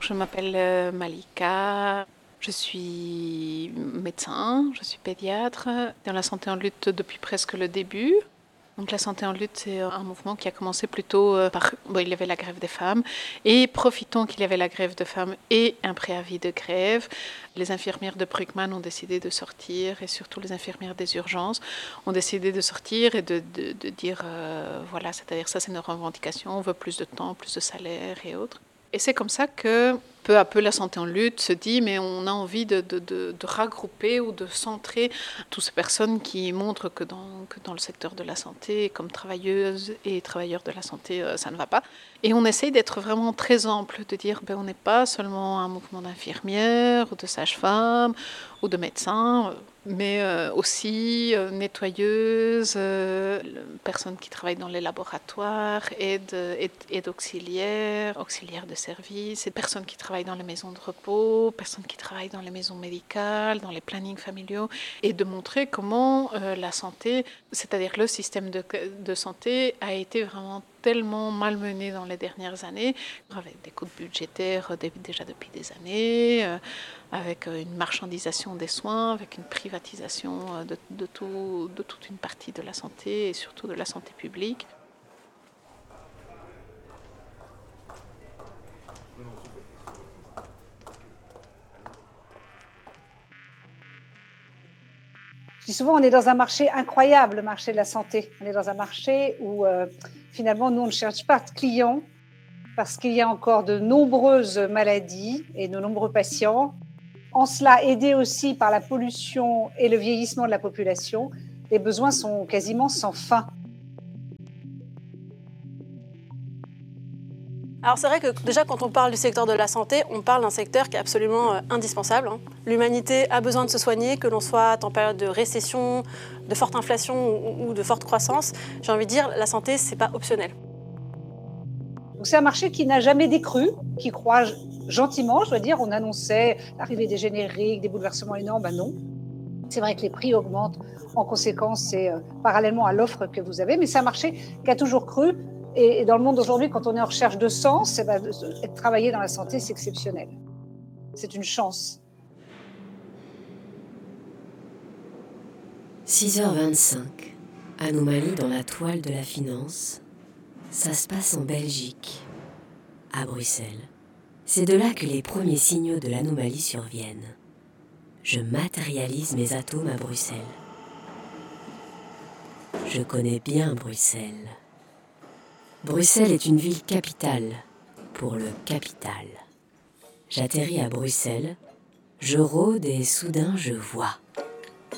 je m'appelle Malika. Je suis médecin, je suis pédiatre, dans la santé en lutte depuis presque le début. Donc la santé en lutte, c'est un mouvement qui a commencé plutôt par... il y avait la grève des femmes, et profitant qu'il y avait la grève des femmes et un préavis de grève, les infirmières de Bruckmann ont décidé de sortir, et surtout les infirmières des urgences ont décidé de sortir et de dire, voilà, c'est-à-dire ça c'est nos revendications, on veut plus de temps, plus de salaire et autres. Et c'est comme ça que peu à peu la santé en lutte se dit mais on a envie de regrouper ou de centrer toutes ces personnes qui montrent que dans le secteur de la santé, comme travailleuses et travailleurs de la santé, ça ne va pas. Et on essaye d'être vraiment très ample, de dire on n'est pas seulement un mouvement d'infirmières ou de sages-femmes ou de médecins, mais aussi nettoyeuses, personnes qui travaillent dans les laboratoires, aides auxiliaires de service, et personnes qui travaillent dans les maisons de repos, personnes qui travaillent dans les maisons médicales, dans les plannings familiaux, et de montrer comment la santé, c'est-à-dire le système de santé, a été vraiment tellement malmené dans les dernières années, avec des coupes budgétaires déjà depuis des années, avec une marchandisation des soins, avec une privatisation de toute une partie de la santé et surtout de la santé publique. Je dis souvent, on est dans un marché incroyable, le marché de la santé. On est dans un marché où finalement, nous, on ne cherche pas de clients parce qu'il y a encore de nombreuses maladies et de nombreux patients. En cela, aidé aussi par la pollution et le vieillissement de la population, les besoins sont quasiment sans fin. Alors c'est vrai que déjà quand on parle du secteur de la santé, on parle d'un secteur qui est absolument indispensable. L'humanité a besoin de se soigner, que l'on soit en période de récession, de forte inflation ou de forte croissance. J'ai envie de dire, la santé, c'est pas optionnel. Donc c'est un marché qui n'a jamais décru, qui croît gentiment, je dois dire. On annonçait l'arrivée des génériques, des bouleversements énormes, non. C'est vrai que les prix augmentent en conséquence, c'est parallèlement à l'offre que vous avez, mais c'est un marché qui a toujours cru. Et dans le monde d'aujourd'hui, quand on est en recherche de sens, travailler dans la santé, c'est exceptionnel. C'est une chance. 6h25, anomalie dans la toile de la finance. Ça se passe en Belgique, à Bruxelles. C'est de là que les premiers signaux de l'anomalie surviennent. Je matérialise mes atomes à Bruxelles. Je connais bien Bruxelles. Bruxelles est une ville capitale pour le capital. J'atterris à Bruxelles, je rôde et soudain je vois.